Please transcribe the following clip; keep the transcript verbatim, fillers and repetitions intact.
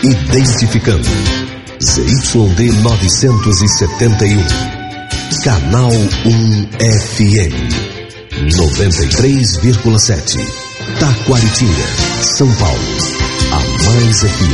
Identificando Z Y D novecentos e setenta e um, Canal um F M noventa e três vírgula sete, Taquaritinga, São Paulo. A Mais F M